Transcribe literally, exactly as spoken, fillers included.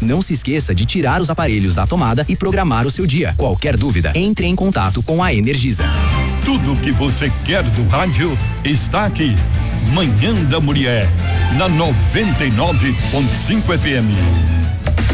Não se esqueça de tirar os aparelhos da tomada e programar o seu dia. Qualquer dúvida, entre em contato com a Energisa. Tudo o que você quer do rádio está aqui. Manhã da Mulher, na noventa e nove ponto cinco F M.